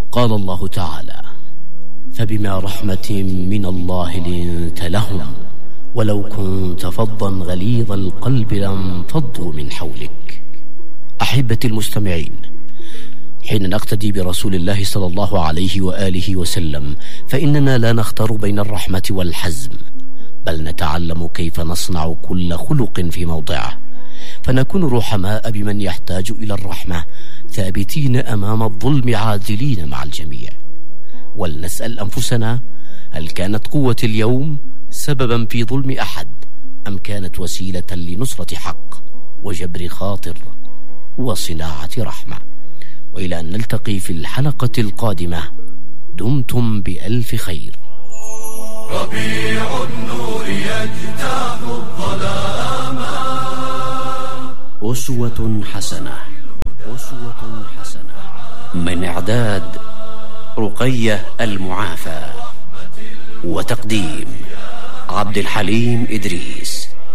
قال الله تعالى: فبما رحمة من الله لنت لهم ولو كنت فظا غليظ القلب لانفضوا من حولك. أحبتي المستمعين، حين نقتدي برسول الله صلى الله عليه وآله وسلم فإننا لا نختار بين الرحمة والحزم، بل نتعلم كيف نصنع كل خلق في موضعه، فنكون رحماء بمن يحتاج إلى الرحمة، ثابتين أمام الظلم عادلين مع الجميع. ولنسأل أنفسنا: هل كانت قوة اليوم سببا في ظلم أحد، أم كانت وسيلة لنصرة حق وجبر خاطر وصناعة رحمة؟ وإلى أن نلتقي في الحلقة القادمة، دمتم بألف خير. ربيع النور يجتاح الظلام. أسوة حسنة. أسوة حسنة من إعداد رقية المعافى، وتقديم عبد الحليم إدريس.